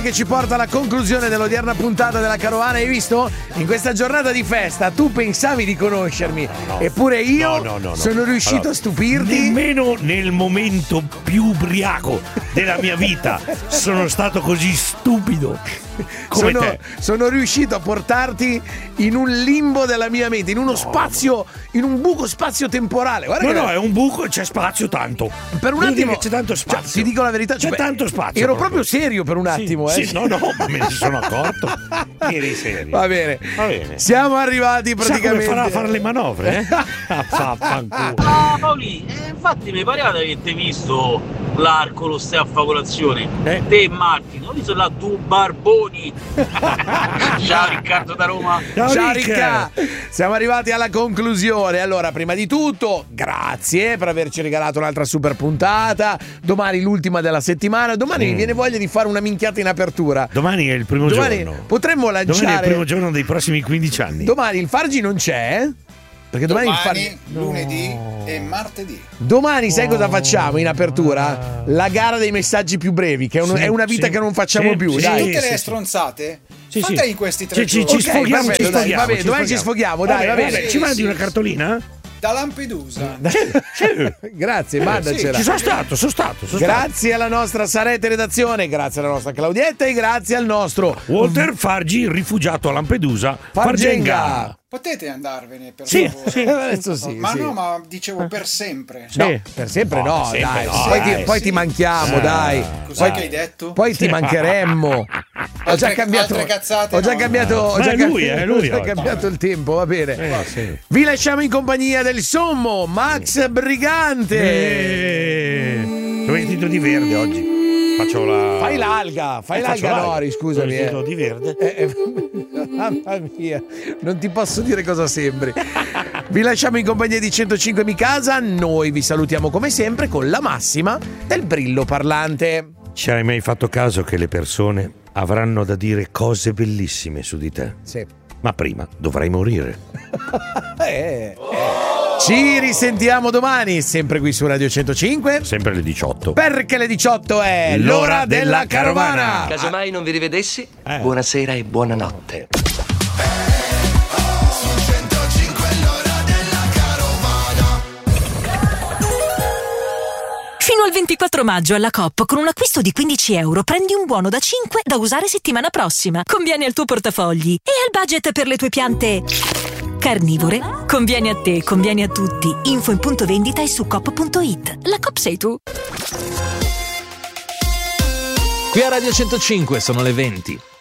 che ci porta alla conclusione dell'odierna puntata della Carovana. Hai visto? In questa giornata di festa tu pensavi di conoscermi, eppure io sono riuscito a stupirti. Nemmeno nel momento più ubriaco della mia vita sono stato così stupido come te. Sono riuscito a portarti in un limbo della mia mente, in uno spazio, in un buco spazio-temporale. Guarda è un buco, c'è spazio tanto. Per un attimo c'è tanto spazio. Ti dico la verità, c'è tanto spazio. Ero proprio serio per un attimo. Sì, no, ma me ne sono accorto. Eri serio. Va bene. Siamo arrivati praticamente. Come farà a fare le manovre? Paoli, infatti mi pareva di avete visto l'arco, lo stai a fa colazione. Te e Martino, ho visto là due barboni. Ciao Riccardo da Roma. Ciao Ricca. Siamo arrivati alla conclusione. Allora, prima di tutto, grazie per averci regalato un'altra super puntata. Domani l'ultima della settimana. Domani mi viene voglia di fare una minchiata in apertura. Domani è il primo giorno. Potremmo lanciare. Domani è il primo giorno dei prossimi 15 anni. Domani il Fargi non c'è? Perché domani lunedì e martedì. Domani sai cosa facciamo in apertura? La gara dei messaggi più brevi, che è una vita che non facciamo più. Dai. Tutte le stronzate? Fate in questi 3 giorni. Ci sfoghiamo. Domani ci sfoghiamo, dai, va bene. Ci mandi una cartolina? Da Lampedusa. Grazie, mandacela. Ci sono stato. Grazie alla nostra Sarete redazione, grazie alla nostra Claudietta e grazie al nostro Walter Fargi, rifugiato a Lampedusa, Fargenga. Potete andarvene per favore? Sì, adesso sì. Ma no, ma dicevo per sempre. No, per sempre no, dai. Poi ti manchiamo, dai. Cos'è che hai detto? Poi ti mancheremmo. Ho già cambiato il tempo, va bene. Vi lasciamo in compagnia del sommo Max Brigante. Sono vestito di verde oggi. Faccio la. Fai l'alga, Nori, scusami. Vestito di verde. Mamma mia, non ti posso dire cosa sembri. Vi lasciamo in compagnia di 105 Mi Casa. Noi vi salutiamo come sempre con la massima del brillo parlante. Ci hai mai fatto caso che le persone avranno da dire cose bellissime su di te? Sì. Ma prima dovrai morire. Ci risentiamo domani, sempre qui su Radio 105. Sempre alle 18. Perché le 18 è l'ora della Carovana. Casomai non vi rivedessi, buonasera e buonanotte. Fino al 24 maggio alla Coop con un acquisto di €15 prendi un buono da 5 da usare settimana prossima. Conviene al tuo portafogli e al budget per le tue piante carnivore. Conviene a te, conviene a tutti. Info in punto vendita e su coop.it. La Coop sei tu. Qui a Radio 105 sono le 20.